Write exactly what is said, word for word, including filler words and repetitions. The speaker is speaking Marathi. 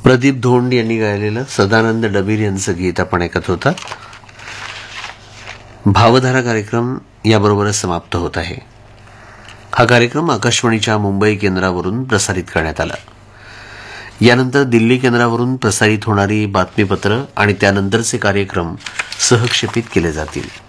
प्रदीप धोंड यांनी गायलेलं सदानंद डबीर यांचं गीत आपण ऐकत होता. भावधारा कार्यक्रम याबरोबरच समाप्त होत आहे. हा कार्यक्रम आकाशवाणीच्या मुंबई केंद्रावरून प्रसारित करण्यात आला. यानंतर दिल्ली केंद्रावरून प्रसारित होणारी बातमीपत्र आणि त्यानंतरचे कार्यक्रम सहक्षेपित केले जातील.